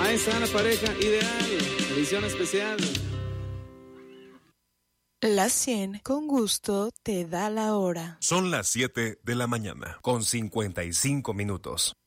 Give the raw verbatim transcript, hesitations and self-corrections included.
Ahí está la pareja ideal, edición especial. La cien con gusto te da la hora. Son las siete de la mañana, con cincuenta y cinco minutos.